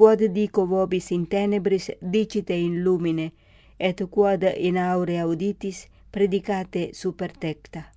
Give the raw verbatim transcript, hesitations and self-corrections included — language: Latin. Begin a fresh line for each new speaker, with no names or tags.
quod dico vobis in tenebris dicite in lumine, et quod in aure auditis predicate super tecta.